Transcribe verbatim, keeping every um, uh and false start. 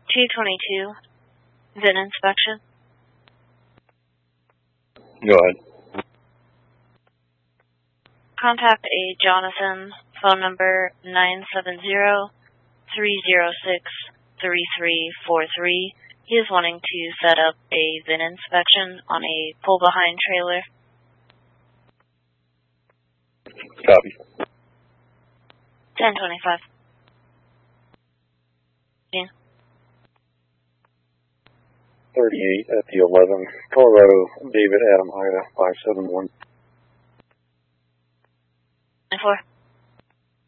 two twenty-two, V I N inspection. Go ahead. Contact a Jonathan, phone number nine seven zero, three zero six, three three four three. He is wanting to set up a V I N inspection on a pull-behind trailer. Copy. ten twenty-five. thirty-eight at the eleven, Colorado, David Adam Ida, five seven one. four.